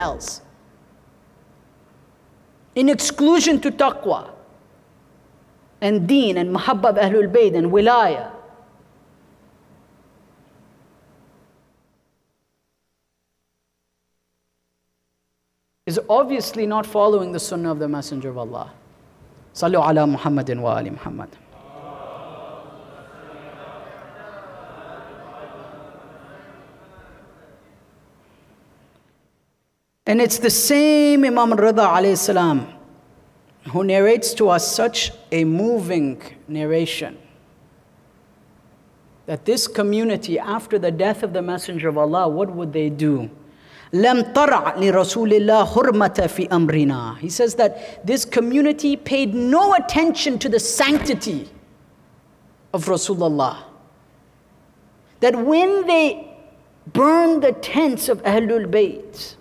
else. In exclusion to taqwa and deen and mahabba of Ahlul Bayt and wilaya. Is obviously not following the sunnah of the Messenger of Allah. Sallu ala Muhammadin wa ali Muhammad. And it's the same Imam Rida alayhi salam who narrates to us such a moving narration that this community, after the death of the Messenger of Allah, what would they do? لَمْ تَرْعَ لِرَسُولِ اللَّهِ حُرْمَةَ فِي أَمْرِنَا. He says that this community paid no attention to the sanctity of Rasulullah. That when they burned the tents of Ahlul Bayt,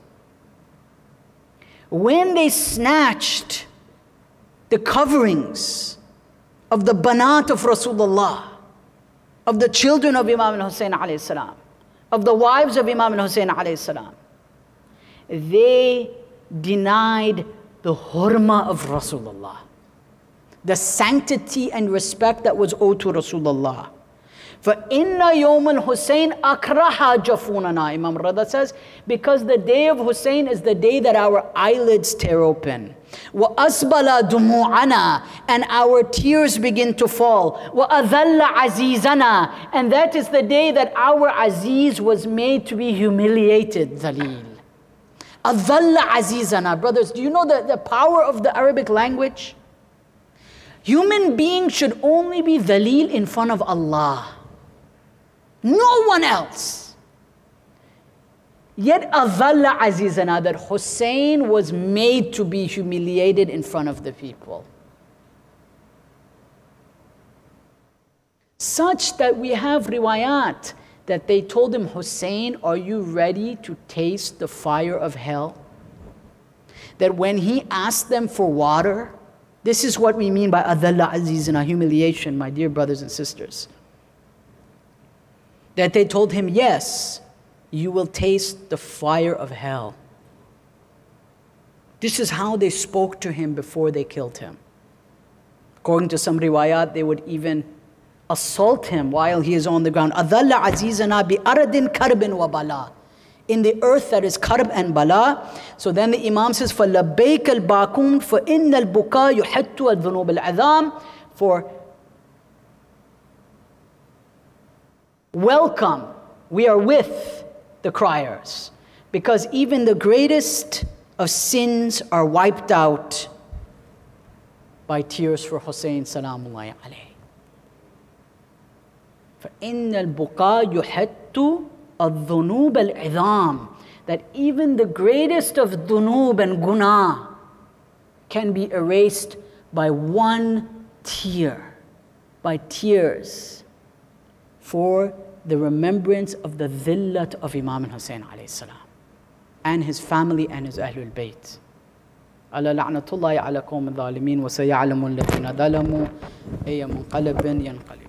when they snatched the coverings of the banat of Rasulullah, of the children of Imam al-Hussein alayhi salam, of the wives of Imam al-Hussein alayhi salam, they denied the hurma of Rasulullah, the sanctity and respect that was owed to Rasulullah. فَإِنَّ يَوْمَ الْحُسَيْنِ أَكْرَهَا جَفُونَنَا. Imam Rida says, because the day of Hussein is the day that our eyelids tear open. وَأَسْبَلَ دُمُوعَنَا. And our tears begin to fall. وَأَذَلَّ عَزِيزَنَا. And that is the day that our Aziz was made to be humiliated. Dhalil. أَذَلَّ عَزِيزَنَا. Brothers, do you know the power of the Arabic language? Human beings should only be dhalil in front of Allah. No one else. Yet أَذَلَّ عَزِيزَنَا, that Hussein was made to be humiliated in front of the people. Such that we have riwayat that they told him, Hussein, are you ready to taste the fire of hell? That when he asked them for water, this is what we mean by adalla azizana, humiliation, my dear brothers and sisters. That they told him, yes, you will taste the fire of hell. This is how they spoke to him before they killed him. According to some riwayat, they would even assault him while he is on the ground. Adalla azizana bi aradin karbin wa bala. In the earth that is karb and bala. So then the Imam says, فَلَبَّيْكَ الْبَاكُونَ فَإِنَّ الْبُكَاء يُحِتُّ الذُّنُوبِ الْعِظَامِ. For welcome, we are with the criers. Because even the greatest of sins are wiped out by tears for Hussein salamullahi alayhi. فَإِنَّ الْبُكَاء يُحِتُّ الذُّنُوبَ الْعِظَامِ. That even the greatest of dhunub and guna can be erased by one tear, by tears, for the remembrance of the dhillat of Imam Hussein alayhi salam and his family and his Ahlul Bayt. على لعنة الله على قوم الظالمين وسيعلم الذين ظلموا أي منقلب ينقلب.